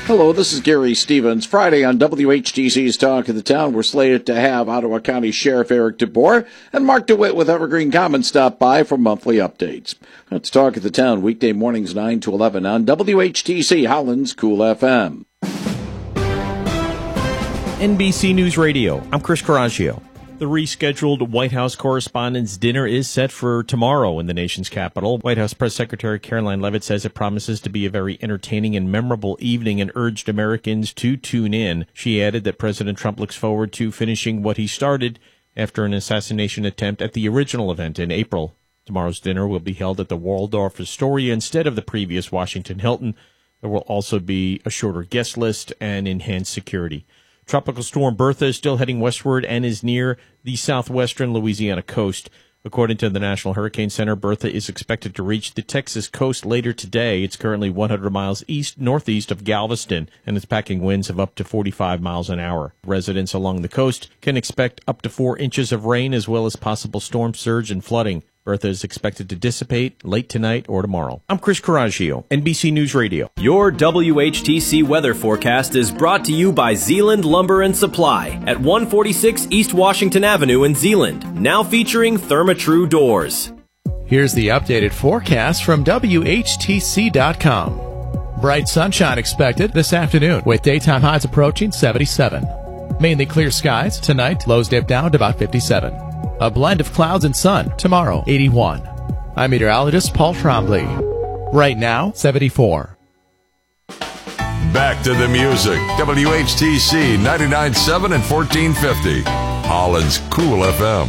Hello, this is Gary Stevens. Friday on WHTC's Talk of the Town, we're slated to have Ottawa County Sheriff Eric DeBoer and Mark DeWitt with Evergreen Commons stop by for monthly updates. That's Talk of the Town, weekday mornings 9 to 11 on WHTC Holland's Cool FM. NBC News Radio, I'm Chris Coraggio. The rescheduled White House Correspondents' Dinner is set for tomorrow in the nation's capital. White House Press Secretary Caroline Leavitt says it promises to be a very entertaining and memorable evening and urged Americans to tune in. She added that President Trump looks forward to finishing what he started after an assassination attempt at the original event in April. Tomorrow's dinner will be held at the Waldorf Astoria instead of the previous Washington Hilton. There will also be a shorter guest list and enhanced security. Tropical storm Bertha is still heading westward and is near the southwestern Louisiana coast. According to the National Hurricane Center, Bertha is expected to reach the Texas coast later today. It's currently 100 miles northeast of Galveston, and its packing winds of up to 45 miles an hour. Residents along the coast can expect up to 4 inches of rain as well as possible storm surge and flooding. Bertha is expected to dissipate late tonight or tomorrow. I'm Chris Coraggio, NBC News Radio. Your WHTC weather forecast is brought to you by Zeeland Lumber and Supply at 146 East Washington Avenue in Zeeland, now featuring Therma-Tru doors. Here's the updated forecast from WHTC.com. Bright sunshine expected this afternoon with daytime highs approaching 77. Mainly clear skies tonight, lows dip down to about 57. A blend of clouds and sun tomorrow, 81. I'm meteorologist Paul Trombley. Right now, 74. Back to the music. WHTC 99.7 and 1450. Holland's Cool FM.